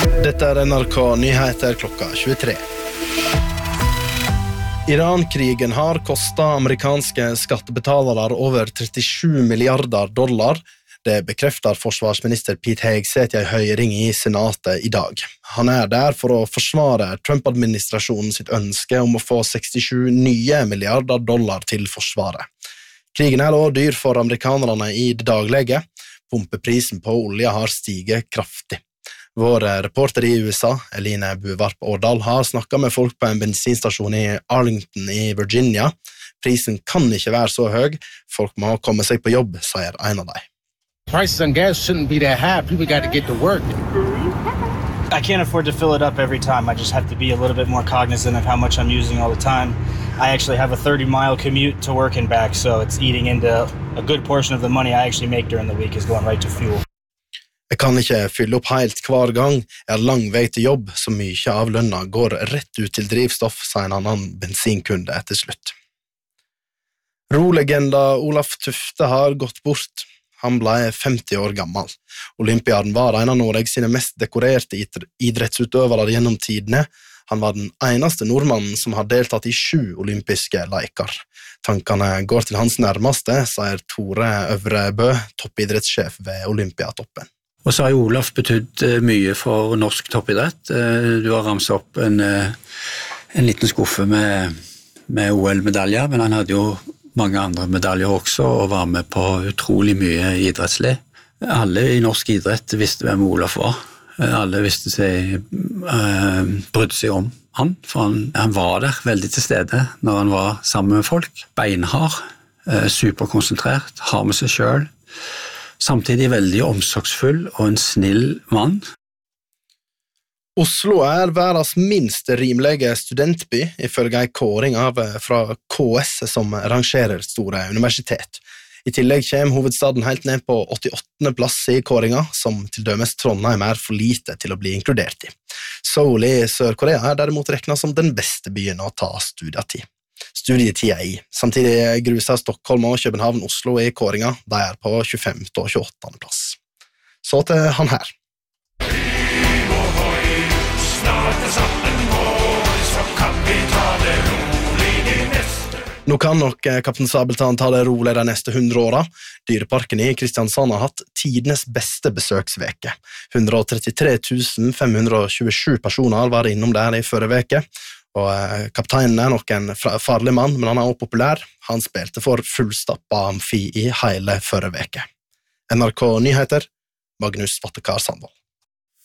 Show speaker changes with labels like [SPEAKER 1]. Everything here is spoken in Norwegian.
[SPEAKER 1] Dette NRK Nyheter klokka 23. Iran-krigen har kostet amerikanske skattebetalere over 37 milliarder dollar. Det bekrefter forsvarsminister Pete Hegseth i en høring i Senatet i dag. Han der for å forsvare Trump-administrasjonen sitt ønske om å få 67 nye milliarder dollar til forsvaret. Krigen også dyr for amerikanerne i det daglige. Pumpeprisen på olje har stiget kraftig. Vår reporter i USA, Eline Buvarp Årdal, har snakket med folk på en bensinstasjon i Arlington i Virginia. Prisen kan ikke være så høy. Folk må komme seg på jobb, sier en av dem.
[SPEAKER 2] Prices on gas shouldn't be that high. People got to get to work.
[SPEAKER 3] I can't afford to fill it up every time. I just have to be a little bit more cognizant of how much I'm using all the time. I actually have a 30-mile commute to work and back, so it's eating into a good portion of the money I actually make during the week is going right to fuel.
[SPEAKER 1] Jeg kan ikke fylle opp helt hver gang. Jeg har lang vei til jobb, så mye av lønna går rett ut til drivstoff, sier en annen bensinkunde etter slutt. Rolegenda Olaf Tufte har gått bort. Han ble 50 år gammel. Olympiaden var en av Norge sine mest dekorerte idrettsutøvere gjennom tidene. Han var den eneste nordmannen som har deltatt i 7 olympiske leker. Tankene går til hans nærmeste, sier Tore Øvrebø, toppidrettssjef ved Olympiatoppen.
[SPEAKER 4] Og så har jo Olaf betydd mye for norsk toppidrett. Du har ramset opp en liten skuffe med OL-medaljer, men han hadde jo mange andre medaljer også, og var med på utrolig mye idrettslig. Alle i norsk idrett visste hvem Olaf var. Alle brydde seg om han, for han var der veldig til stede når han var sammen med folk. Beinhard, superkonsentrert, har med seg selv. Samtidig veldig omsorgsfull og en snill mann.
[SPEAKER 1] Oslo verdens minst rimelige studentby, ifølge en kåring fra KS som rangerer store universitet. I tillegg kommer hovedstaden helt ned på 88. plass i kåringa, som til dømes Trondheim for lite til å bli inkludert i. Seoul i Sør-Korea derimot regnet som den beste byen å ta studietida i. Samtidig gruser Stockholm og København Oslo i kåringa, de på 25. og 28. plass. Så til han her. Nå kan nok Kaptein Sabeltann ta det rolig de neste 100 åra. Dyreparken i Kristiansand har hatt tidenes beste besøksveke. 133 527 personer var innom der i forrige veke. Og kapteinen nok en farlig mann, men han også populær. Han spilte for fullstappa amfi i hele forrige veke. NRK Nyheter, Magnus Vattekar Sandvold.